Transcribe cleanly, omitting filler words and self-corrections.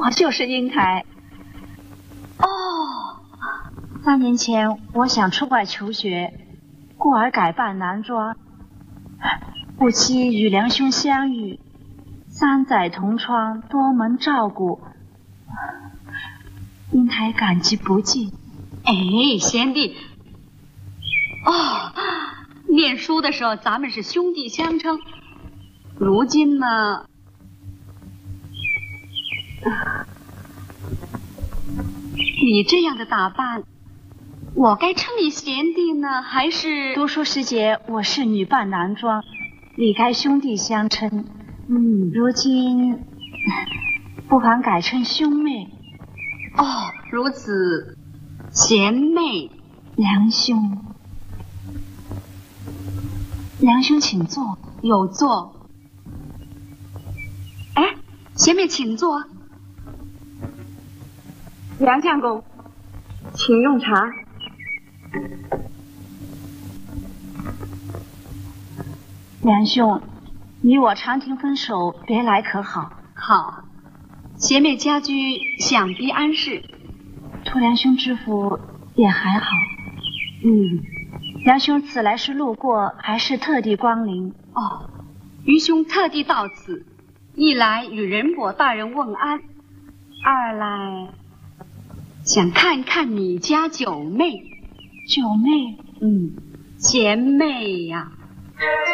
我就是英台。哦，3年前我想出外求学，故而改扮男装。不期与梁兄相遇，3载同窗，多蒙照顾，英台感激不尽。 哎，贤弟，哦，念书的时候咱们是兄弟相称，如今呢，你这样的打扮，我该称你贤弟呢，还是？ 读书时节我是女扮男装，理该兄弟相称。如今不妨改称兄妹。 哦，如此，贤妹。 梁兄，梁兄请坐。 有座。哎，贤妹请坐。 梁相公，请用茶。 梁兄，你我长亭分手，别来可好？ 好，贤妹家居想必安适。 托梁兄之福，也还好。梁兄此来是路过，还是特地光临？ 哦，愚兄特地到此，一来与仁伯大人问安，二来想看看你家九妹。 九妹？ 贤妹呀。